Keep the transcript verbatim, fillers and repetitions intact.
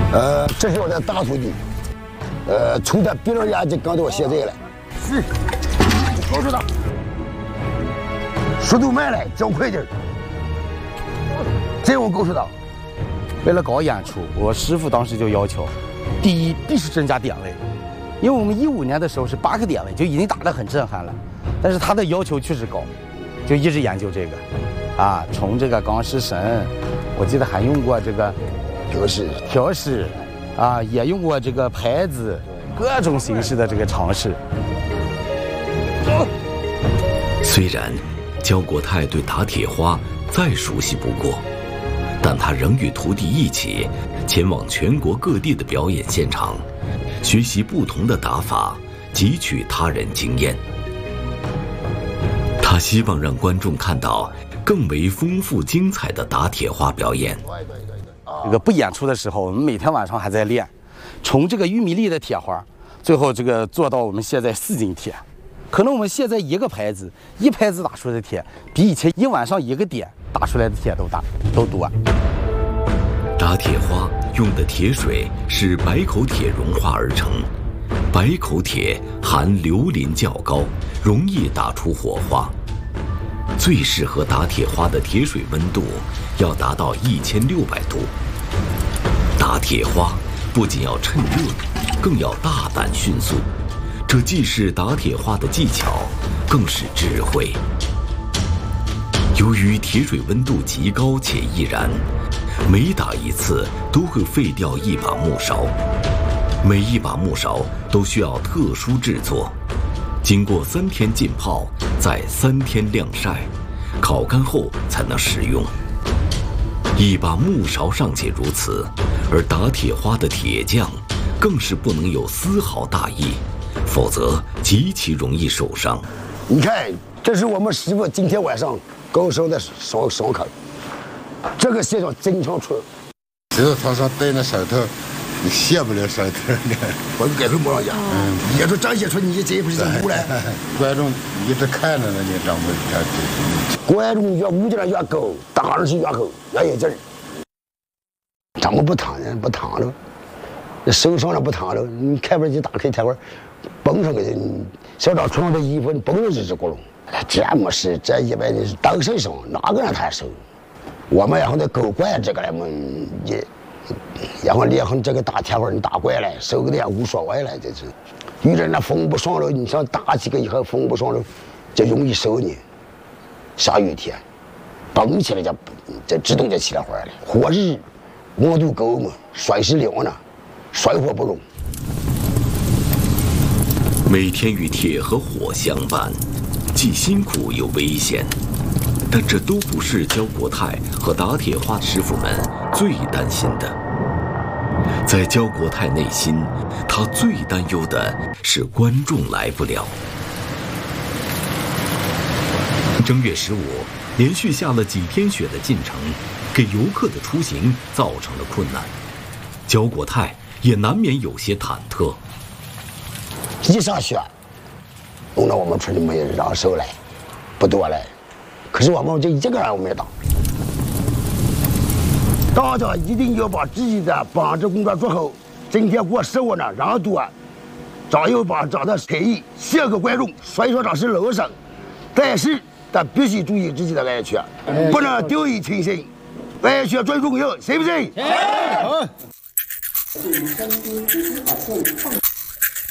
呃，这是我的大徒弟，呃，从他毕了业就跟到我现在了。是，告诉他，速度慢了，脚快点。这我告诉他。 为了搞演出，我师傅当时就要求，第一必须增加点位，因为我们一五年的时候是八个点位就已经打得很震撼了，但是他的要求确实高，就一直研究这个，啊，从这个钢丝绳，我记得还用过这个调式调式，啊，也用过这个牌子，各种形式的这个尝试。 虽然焦国泰对打铁花再熟悉不过，但他仍与徒弟一起前往全国各地的表演现场，学习不同的打法，汲取他人经验。他希望让观众看到更为丰富精彩的打铁花表演。 这个不演出的时候，我们每天晚上还在练，从这个玉米粒的铁花，最后这个做到我们现在四斤铁。可能我们现在一个牌子一拍子打出来的铁，比以前一晚上一个点打出来的铁都大都多。 打铁花用的铁水是白口铁融化而成，白口铁含硫磷较高，容易打出火花。最适合打铁花的铁水温度要达到一千六百度。打铁花不仅要趁热，更要大胆迅速。这既是打铁花的技巧，更是智慧。由于铁水温度极高且易燃，每打一次都会废掉一把木勺，每一把木勺都需要特殊制作，经过三天浸泡，再三天晾晒，烤干后才能食用。一把木勺尚且如此，而打铁花的铁匠更是不能有丝毫大意，否则极其容易受伤。 你看，这是我们师傅今天晚上刚烧的烧烧烤，这个现象经常出。 只是他说戴那手套，你卸不了手套的。 我改回模样样，嗯，也就彰显出你这不是污了。 观众一直看着呢，你让我看这。观众越舞的越高，打上去越好，越有劲儿。咱们不躺呢，不躺了。受伤了不躺了，你开门就打开台湾，绷上个小张穿上这衣服，你绷上这只轱辘。这没事，这一般的当身上，哪个让他受？我们然后那狗怪这个来嘛，也然后连上这个打铁花，你打怪了，受个点无所谓了，这是。遇着那风不爽了，你想打几个以后风不爽了，就容易受呢。下雨天，绷起来就这自动就起来花了。火日温度高嘛，甩是凉呢。甩火不容， 每天与铁和火相伴，既辛苦又危险，但这都不是焦国泰和打铁花师傅们最担心的。在焦国泰内心，他最担忧的是观众来不了。正月十五，连续下了几天雪的进城，给游客的出行造成了困难。焦国泰也难免有些忐忑。 一上雪，弄得我们村里没人让手来，不多了。可是我们就一个人我没打。大家一定要把自己的帮着工作做好。今天过十五呢，人多，咱要把咱的才艺献给观众。虽说咱是老生，但是咱必须注意自己的安全，不能掉以轻心。安全最重要，信不信？ 好。